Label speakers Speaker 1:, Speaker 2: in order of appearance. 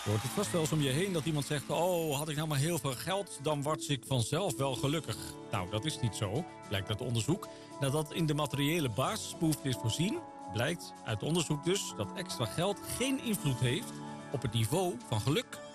Speaker 1: hoort het vast wel eens om je heen dat iemand zegt... oh, had ik nou maar heel veel geld, dan word ik vanzelf wel gelukkig. Nou, dat is niet zo, blijkt uit onderzoek. Nadat in de materiële basisbehoeften is voorzien... blijkt uit onderzoek dus dat extra geld geen invloed heeft... op het niveau van geluk